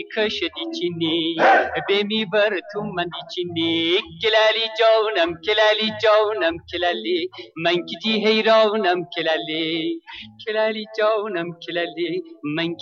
کشدی چینی بمی بر تو من چینی کلالی جانم کلالی من کی حیرانم کلالی جانم کلالی من